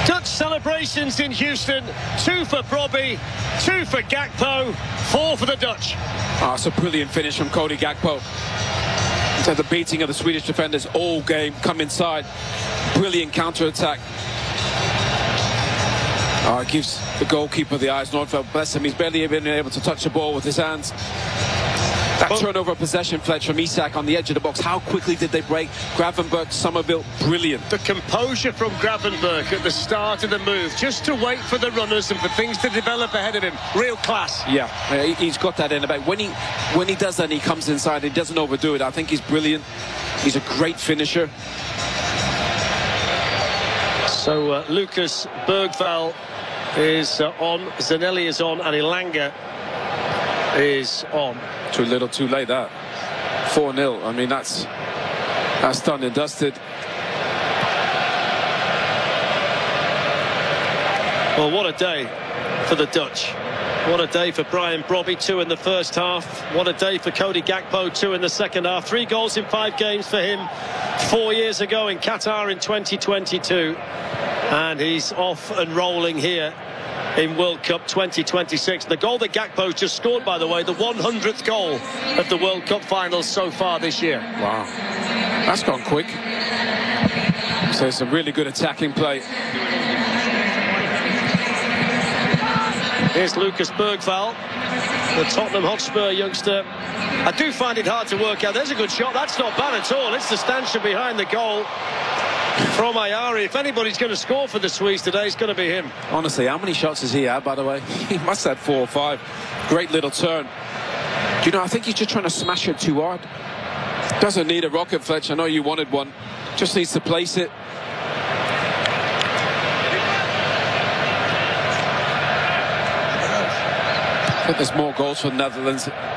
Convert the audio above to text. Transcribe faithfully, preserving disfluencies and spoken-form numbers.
Dutch celebrations in Houston. Two for Brobbey, two for Gakpo, four for the Dutch. Oh, it's a brilliant finish from Cody Gakpo. So the beating of the Swedish defenders all game, come inside. Brilliant counter-attack. Oh, it gives the goalkeeper the eyes. Nordfeldt, bless him, he's barely been able to touch the ball with his hands. That well, turnover of possession, Fletch, from Isak on the edge of the box. How quickly did they break? Gravenberch, Somerville, brilliant. The composure from Gravenberch at the start of the move, just to wait for the runners and for things to develop ahead of him. Real class. Yeah, he's got that in the back. When he, when he does that, he comes inside. He doesn't overdo it. I think he's brilliant. He's a great finisher. So uh, Lucas Bergvall is uh, on, Zanelli is on, and Elanga is on. Too little, too late, that. four nil. I mean, that's that's done and dusted. Well, what a day for the Dutch. What a day for Brian Brobbey, two in the first half. What a day for Cody Gakpo, two in the second half. Three goals in five games for him four years ago in Qatar in twenty twenty-two. And he's off and rolling here in World Cup twenty twenty-six. The goal that Gakpo just scored, by the way, the one hundredth goal of the World Cup finals so far this year. Wow, that's gone quick. So it's a really good attacking play. Here's Lucas Bergvall, the Tottenham Hotspur youngster. I do find it hard to work out. There's a good shot. That's not bad at all. It's the stanchion behind the goal from Ayari. If anybody's going to score for the Swedes today, it's going to be him. Honestly, how many shots has he had, by the way? He must have had four or five. Great little turn. Do you know, I think he's just trying to smash it too hard. Doesn't need a rocket, Fletch. I know you wanted one. Just needs to place it. I think there's more goals for the Netherlands.